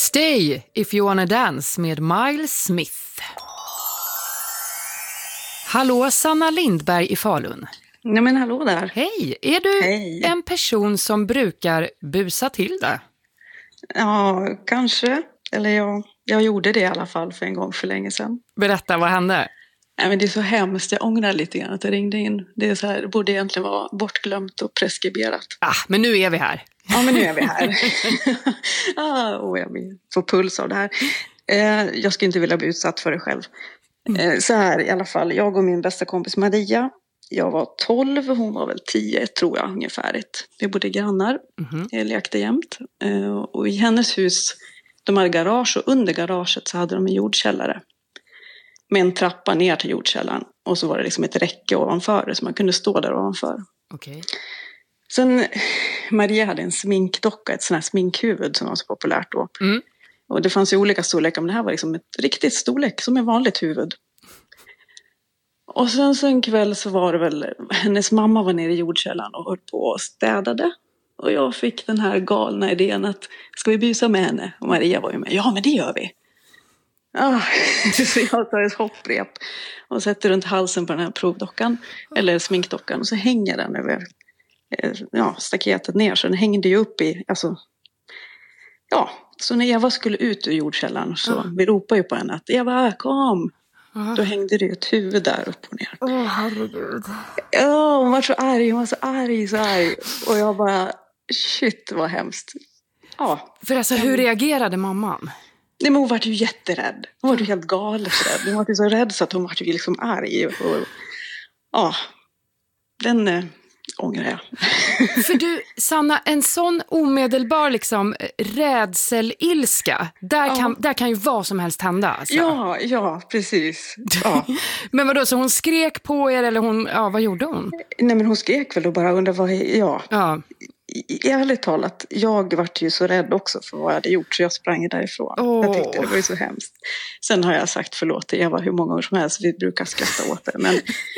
Stay if you wanna dance med Miles Smith. Hallå, Sanna Lindberg i Falun. Nej men hallå där. Hej, är du en person som brukar busa till det? Ja, kanske. Eller jag gjorde det i alla fall för en gång för länge sedan. Berätta, vad hände? Nej, men det är så hemskt, jag ångrar lite grann att jag ringde in. Det är så här, det borde egentligen vara bortglömt och preskriberat. Men nu är vi här. Ja, men nu är vi här. Jag får puls av det här. Jag skulle inte vilja bli utsatt för det själv. Så här i alla fall, jag och min bästa kompis Maria. Jag var 12, hon var väl 10 tror jag ungefärligt. Vi bodde grannar, jag lekte jämt. Och i hennes hus, de hade garage och under garaget så hade de en jordkällare. Med en trappa ner till jordkällaren. Och så var det liksom ett räcke ovanför det så man kunde stå där ovanför. Okej. Sen Maria hade en sminkdocka, ett sånt här sminkhuvud som var så populärt då. Och det fanns ju olika storlekar men det här var liksom ett riktigt storlek som ett vanligt huvud. Och sen så en kväll så var det väl, hennes mamma var nere i jordkällaren och höll på och städade. Och jag fick den här galna idén att, ska vi busa med henne? Och Maria var ju med, ja men det gör vi. Så jag tar ett hopprep och sätter runt halsen på den här provdockan, eller sminkdockan. Och så hänger den över staketet ner, så den hängde ju upp i, så när Eva skulle ut ur jordkällaren så vi ropade ju på henne att Eva, kom! Då hängde det ett huvud där upp och ner. Herregud. Hon var så arg. Och jag bara, shit vad hemskt. Ja. För alltså, hur reagerade mamman? Nej, men hon var ju jätterädd. Hon var ju helt galet rädd. Hon var ju så rädd så att hon var ju liksom arg. Och, den ångrar jag. För du, Sanna, en sån omedelbar liksom rädselilska, där kan ju vad som helst hända. Alltså. Ja, precis. Ja. Men vadå, så hon skrek på er eller vad gjorde hon? Nej, men hon skrek väl och bara undrade Ja. Ärligt talat, jag var ju så rädd också för vad jag hade gjort så jag sprang därifrån. Jag tyckte det var ju så hemskt. Sen har jag sagt förlåt till Eva hur många gånger som helst, vi brukar skratta åt det. Men